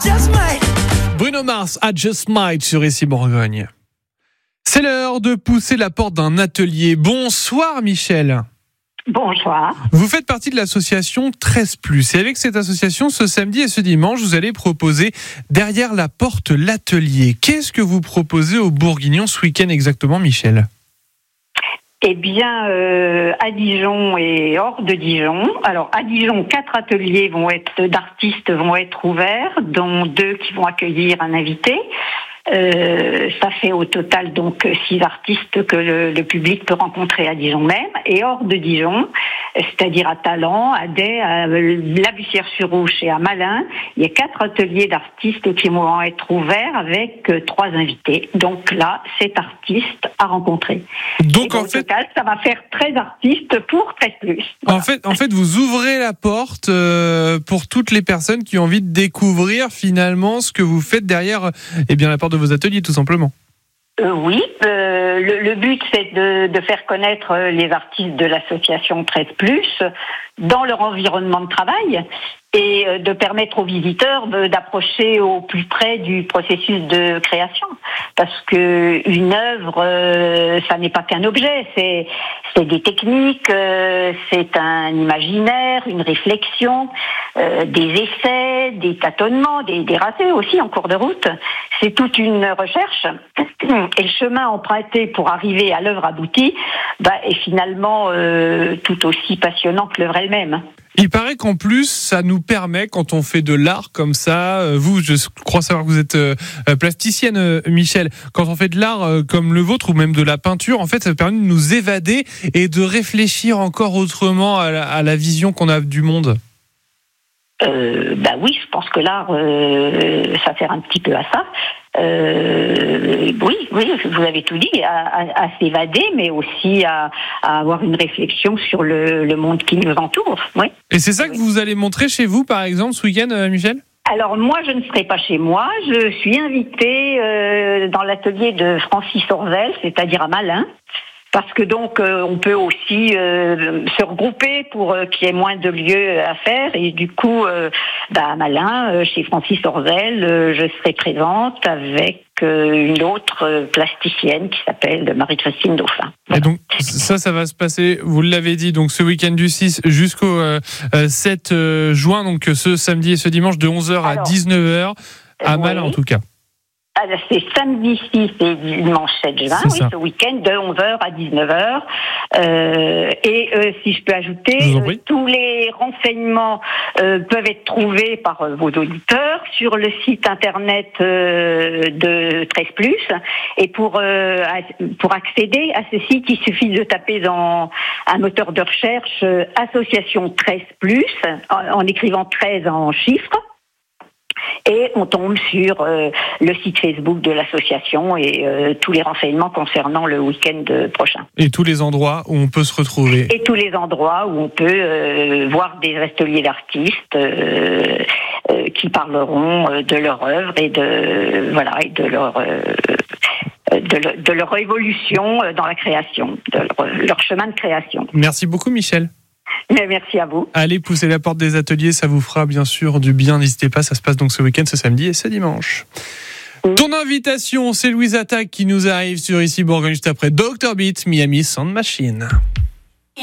Bruno Mars, I Just Might sur Ici Bourgogne. C'est l'heure de pousser la porte d'un atelier. Bonsoir Michel. Bonsoir. Vous faites partie de l'association 13+. Et avec cette association, ce samedi et ce dimanche, vous allez proposer Derrière la porte l'atelier. Qu'est-ce que vous proposez aux Bourguignons ce week-end exactement, Michel ? Eh bien, à Dijon et hors de Dijon. Alors, à Dijon, 4 ateliers d'artistes vont être ouverts, dont 2 qui vont accueillir un invité. Ça fait au total donc 6 artistes que le public peut rencontrer à Dijon même. Et hors de Dijon, c'est-à-dire à Talent, à Day, à La Bussière-sur-Ouche et à Malin, il y a 4 ateliers d'artistes qui vont être ouverts avec 3 invités. Donc là, 7 artistes à rencontrer. Donc au total, ça va faire 13 artistes pour 13+. Voilà. En fait, vous ouvrez la porte pour toutes les personnes qui ont envie de découvrir finalement ce que vous faites derrière la porte de vos ateliers, tout simplement. Oui, le but c'est de faire connaître les artistes de l'association 13+, dans leur environnement de travail et de permettre aux visiteurs d'approcher au plus près du processus de création. Parce que une œuvre, ça n'est pas qu'un objet, c'est des techniques, c'est un imaginaire, une réflexion, des essais, des tâtonnements, des ratés aussi en cours de route. C'est toute une recherche. Et le chemin emprunté pour arriver à l'œuvre aboutie est finalement tout aussi passionnant que l'œuvre elle-même. Il paraît qu'en plus, ça nous permet, quand on fait de l'art comme ça, vous, je crois savoir que vous êtes plasticienne, Michel, quand on fait de l'art comme le vôtre, ou même de la peinture, en fait, ça permet de nous évader et de réfléchir encore autrement à la vision qu'on a du monde. Oui, je pense que l'art, ça sert un petit peu à ça. Oui, vous avez tout dit, à s'évader, mais aussi à avoir une réflexion sur le monde qui nous entoure. Oui. Et c'est ça que vous allez montrer chez vous, par exemple, ce week-end, Michel ? Alors moi, je ne serai pas chez moi. Je suis invitée dans l'atelier de Francis Orzel, c'est-à-dire à Malin. Parce que donc on peut aussi se regrouper pour qu'il y ait moins de lieux à faire, et du coup à Malin, chez Francis Orzel, je serai présente avec une autre plasticienne qui s'appelle Marie-Christine Dauphin. Voilà. Et donc ça va se passer, vous l'avez dit, donc ce week-end du 6 jusqu'au 7 juin, donc ce samedi et ce dimanche de 11h à 19h à Malin en tout cas. Alors, c'est samedi 6 et dimanche 7 juin, ce week-end, de 11h à 19h. Si je peux ajouter, tous les renseignements peuvent être trouvés par vos auditeurs sur le site internet de 13+. Et pour accéder à ce site, il suffit de taper dans un moteur de recherche association 13+, en écrivant 13 en chiffres. Et on tombe sur le site Facebook de l'association et tous les renseignements concernant le week-end prochain. Et tous les endroits où on peut se retrouver. Et tous les endroits où on peut voir des ateliers d'artistes qui parleront de leur œuvre et de leur évolution dans la création, de leur chemin de création. Merci beaucoup, Michel. Mais merci à vous. Allez pousser la porte des ateliers, ça vous fera bien sûr du bien. N'hésitez pas, ça se passe donc ce week-end, ce samedi et ce dimanche. Ton invitation, c'est Louise Attaque qui nous arrive sur Ici Bourgogne juste après Dr Beat, Miami Sound Machine.